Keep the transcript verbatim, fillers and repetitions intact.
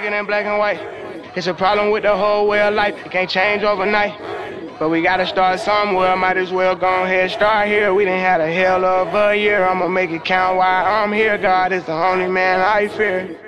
looking in black and white. It's a problem with the whole way of life. It can't change overnight. But we gotta start somewhere. Might as well go ahead, start here. We done had a hell of a year. I'ma make it count while I'm here. God is the only man I fear.